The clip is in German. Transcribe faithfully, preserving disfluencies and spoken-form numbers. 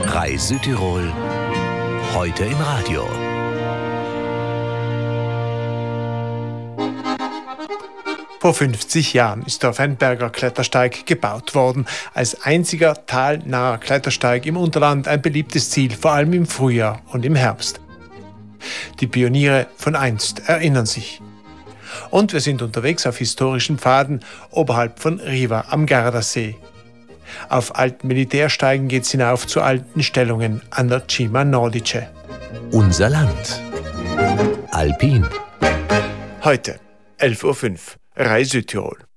R A I Südtirol, heute im Radio. Vor fünfzig Jahren ist der Fennberger Klettersteig gebaut worden. Als einziger talnaher Klettersteig im Unterland ein beliebtes Ziel, vor allem im Frühjahr und im Herbst. Die Pioniere von einst erinnern sich. Und wir sind unterwegs auf historischen Pfaden oberhalb von Riva am Gardasee. Auf alten Militärsteigen geht's hinauf zu alten Stellungen an der Cima Nordice. Unser Land. Alpin. Heute, elf Uhr fünf, R A I Südtirol.